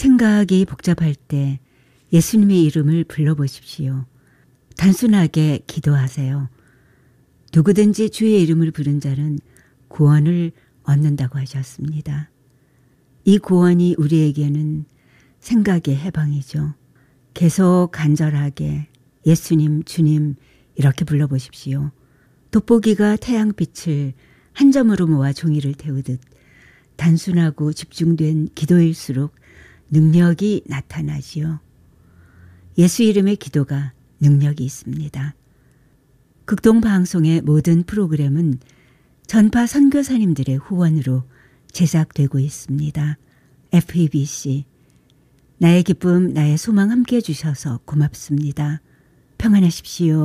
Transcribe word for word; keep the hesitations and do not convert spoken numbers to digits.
생각이 복잡할 때 예수님의 이름을 불러보십시오. 단순하게 기도하세요. 누구든지 주의 이름을 부른 자는 구원을 얻는다고 하셨습니다. 이 구원이 우리에게는 생각의 해방이죠. 계속 간절하게 예수님, 주님 이렇게 불러보십시오. 돋보기가 태양빛을 한 점으로 모아 종이를 태우듯 단순하고 집중된 기도일수록 능력이 나타나지요. 예수 이름의 기도가 능력이 있습니다. 극동방송의 모든 프로그램은 전파 선교사님들의 후원으로 제작되고 있습니다. 에프이비씨, 나의 기쁨, 나의 소망 함께 해주셔서 고맙습니다. 평안하십시오.